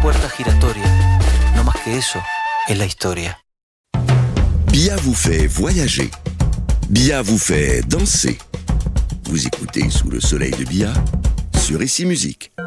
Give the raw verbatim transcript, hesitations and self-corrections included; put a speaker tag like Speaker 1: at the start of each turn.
Speaker 1: puerta giratoria. No más que eso, es la historia.
Speaker 2: Bia vous fait voyager. Bia vous fait danser. Vous écoutez Sous le soleil de Bia sur Ici Musique.